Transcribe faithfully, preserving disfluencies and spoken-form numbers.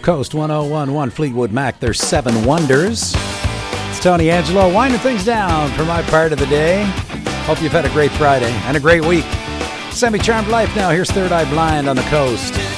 Coast one oh one point one Fleetwood Mac, their Seven Wonders. It's Tony Angelo winding things down for my part of the day. Hope you've had a great Friday and a great week. Semi-Charmed Life now. Here's Third Eye Blind on the Coast.